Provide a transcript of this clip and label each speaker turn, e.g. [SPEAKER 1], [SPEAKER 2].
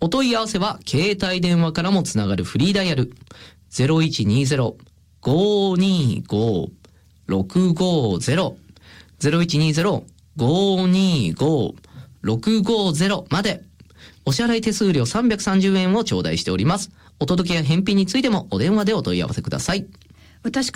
[SPEAKER 1] お問い合わせは携帯電話からもつながるフリーダイヤル 0120-525-650 0120-525-650 まで。お支払い手数料330円を頂戴しております。お届けや返品についてもお電話でお問い合わせください。
[SPEAKER 2] 私